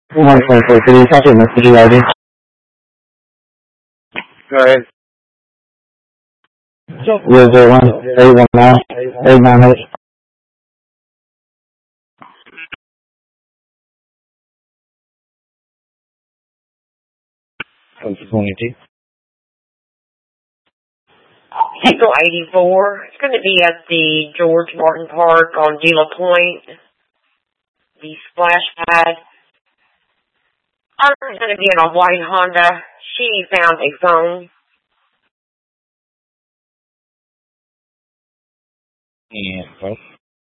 124, could you touch it, Mr. Gilardi? Go ahead. 001 819 898. Eagle 84. It's going to be at the George Martin Park on Dela Point. The splash pad. Other's going to be in a white Honda. She found a phone. Yeah,